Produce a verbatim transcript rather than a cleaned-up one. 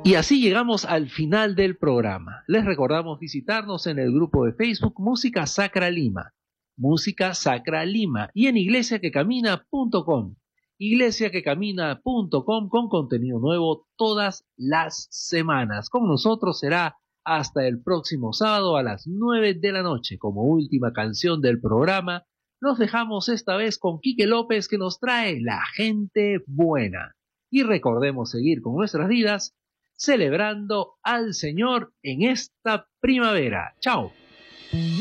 Y así llegamos al final del programa. Les recordamos visitarnos en el grupo de Facebook Música Sacra Lima, Música Sacra Lima, y en iglesia que camina punto com, iglesia que camina punto com, con contenido nuevo todas las semanas. Con nosotros será hasta el próximo sábado a las nueve de la noche. Como última canción del programa, nos dejamos esta vez con Quique López, que nos trae La Gente Buena. Y recordemos seguir con nuestras vidas celebrando al Señor en esta primavera. ¡Chao!